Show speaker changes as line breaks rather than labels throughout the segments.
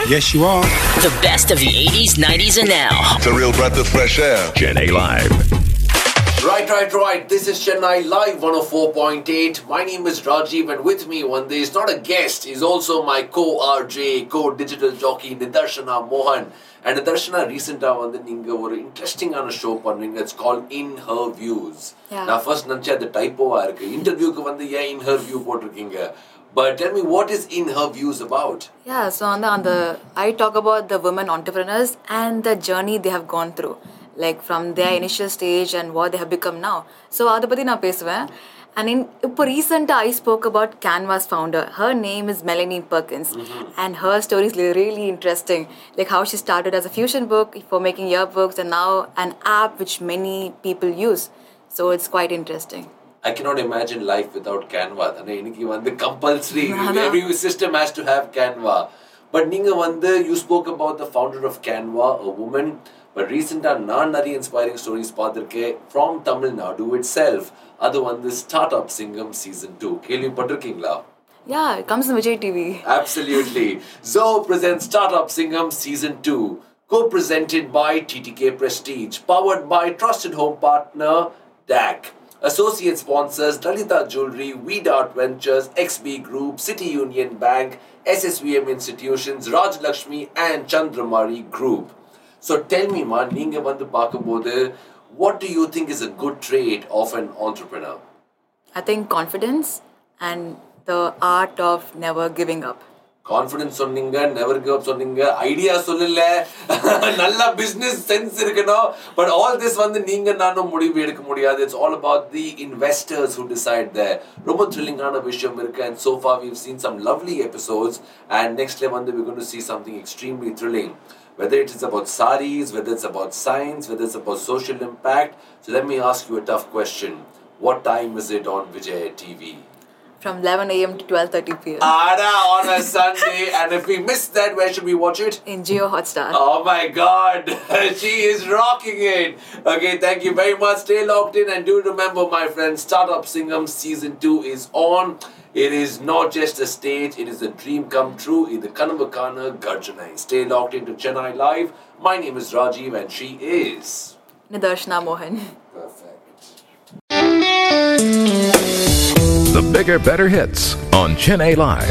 Yes, you are.
The best of the 80s, 90s, and now.
It's a real breath of fresh air.
Chennai Live.
Right. This is Chennai Live 104.8. My name is Rajiv, and with me one day is not a guest, he's also my co-RJ, co-digital jockey Nidarshana Mohan. And Nidarshana, recently வந்து நீங்க ஒரு இன்ட்ரெஸ்டிங்கான show பண்ணீங்க. It's called In Her Views. நான் first நினைச்சேன் அது டைப்போவா இருக்கு. இன்டர்வியூக்கு வந்து ஏன் In Her View போட்டிருக்கீங்க? But tell me, what is In Her Views about?
Yeah, so I talk about the women entrepreneurs and the journey they have gone through. Like from their initial stage and what they have become now. So அதை பற்றி நான் பேசுவேன். And இப்போ recently I spoke about Canva's founder. Her name is Melanie Perkins. And her story is really interesting. Like how she started as a fusion book for making yearbooks and now an app which many people use. So it's quite interesting.
I cannot imagine life without Canva. இன்னைக்கு வந்து compulsory. Every system has to have Canva. But நீங்க வந்து you spoke about the founder of Canva, a woman. But recently நான் நிறைய inspiring stories பார்த்திருக்கேன் from Tamil Nadu itself. அது வந்து Startup Singham Season 2. கேள்விப்பட்டிருக்கீங்களா?
Yeah, it comes in Vijay TV.
Absolutely. Zoho presents Startup Singham Season 2. Co-presented by TTK Prestige. Powered by trusted home partner DAC. Associate sponsors Lalita Jewelry, VDart Ventures, XB Group, City Union Bank, SSVM Institutions, Raj Lakshmi and Chandramari Group. So tell me, man, நீங்க வந்து பார்க்கும்போது, what do you think is a good trait of an entrepreneur?
I think confidence and the art of never giving up.
Confidence சொன்னீங்க, never give up சொன்னீங்க, idea சொல்லல, நல்ல business sense இருக்கணும். But all this வந்து நீங்க நானும் முடிவு எடுக்க முடியாது. It's all about the investors who decide there. ரொம்ப thrilling-ஆன விஷயம் இருக்கு. And so far we've seen some lovely episodes. And next time வந்து we're going to see something extremely thrilling. Whether it is about saris, whether it's about science, whether it's about social impact. So let me ask you a tough question. What time is it on Vijay TV?
From 11 a.m. to 12:30 p.m.
On a Sunday. And if we miss that, where should we watch it?
In Jio Hotstar.
Oh my God. She is rocking it. Okay, thank you very much. Stay locked in and do remember, my friends, Startup Singham Season 2 is on. It is not just a stage, it is a dream come true. Idu Kanavakana Garjanai. Stay locked into Chennai Live. My name is Rajiv and she is
Nidarshana Mohan.
Perfect.
The bigger, better hits on Chennai Live.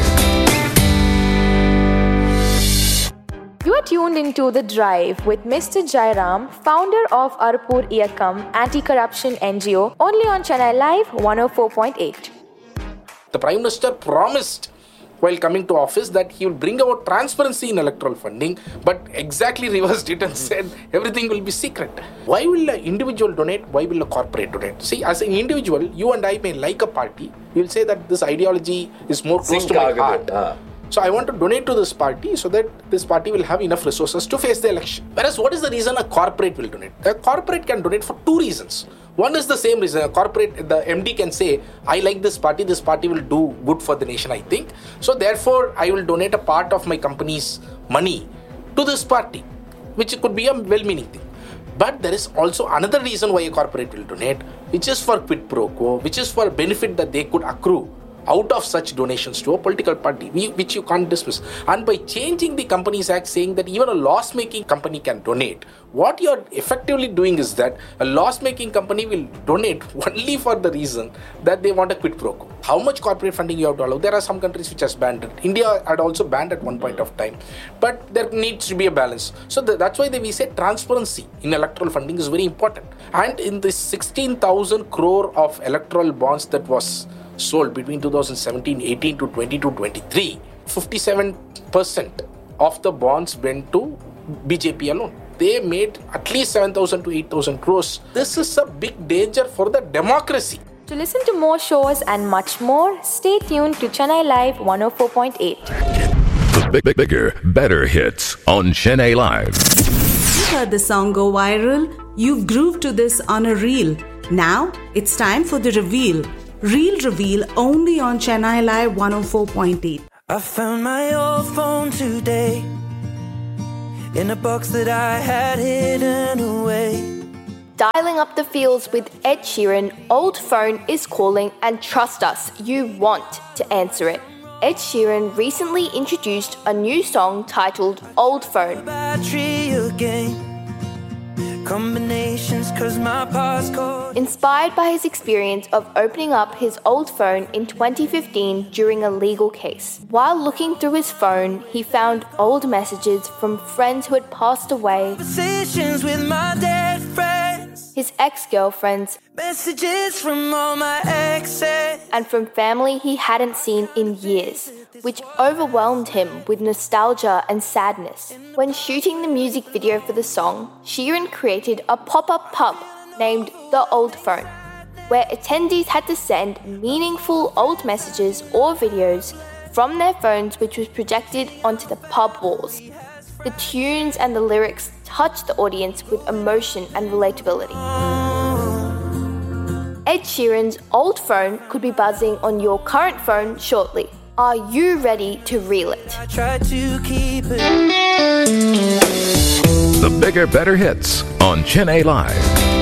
You are tuned into The Drive with Mr. Jairam, founder of Arpur Iyakam Anti-Corruption NGO, only on Chennai Live 104.8.
The Prime Minister promised while coming to office that he will bring about transparency in electoral funding, but exactly reversed it and said everything will be secret. Why will an individual donate? Why will a corporate donate? See, as an individual, you and I may like a party. You will say that this ideology is more close to my heart. So I want to donate to this party so that this party will have enough resources to face the election. Whereas what is the reason a corporate will donate? A corporate can donate for two reasons. One is the same reason. A corporate, the MD can say, I like this party will do good for the nation, I think. So therefore, I will donate a part of my company's money to this party, which could be a well-meaning thing. But there is also another reason why a corporate will donate, which is for quid pro quo, which is for benefit that they could accrue out of such donations to a political party, which you can't dismiss. And by changing the Companies Act saying that even a loss-making company can donate, what you're effectively doing is that a loss-making company will donate only for the reason that they want a quid pro quo. How much corporate funding you have to allow? There are some countries which has banned it. India had also banned at one point of time. But there needs to be a balance. So that's why we say transparency in electoral funding is very important. And in this 16,000 crore of electoral bonds that was sold between 2017-18 to 22-23, 57% of the bonds went to BJP alone. They made at least 7,000 to 8,000 crores. This is a big danger for the democracy.
To listen to more shows and much more, stay tuned to Chennai Live 104.8.
The bigger, better hits on Chennai Live.
You heard the song go viral. You've grooved to this on a reel. Now it's time for the reveal. Reel reveal only on Chennai Live 104.8.
I found my old phone today in a box that I had hidden away.
Dialing up the fields with Ed Sheeran, old phone is calling, and trust us, you want to answer it. Ed Sheeran recently introduced a new song titled Old Phone.
Battery again. Combinations 'cause my passcode.
Inspired by his experience of opening up his old phone in 2015 during a legal case. While looking through his phone, he found old messages from friends who had passed away,
Conversations with my dead friends.
his ex-girlfriends,
Messages from all my exes.
and from family he hadn't seen in years, which overwhelmed him with nostalgia and sadness. When shooting the music video for the song, Sheeran created a pop-up pub named The Old Phone, where attendees had to send meaningful old messages or videos from their phones, which was projected onto the pub walls. The tunes and the lyrics touched the audience with emotion and relatability. Ed Sheeran's Old Phone could be buzzing on your current phone shortly. Are you ready to reel it?
I tried to keep it.
The bigger, better hits on Chennai Live.